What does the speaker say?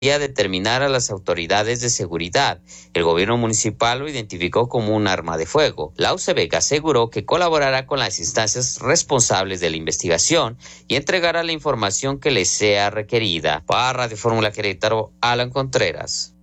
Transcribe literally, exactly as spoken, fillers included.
determinar a las autoridades de seguridad. El gobierno municipal lo identificó como un arma de fuego. La U C B aseguró que colaborará con las instancias responsables de la investigación y entregará la información que le sea requerida. Para Radio Fórmula Querétaro, Alan Contreras.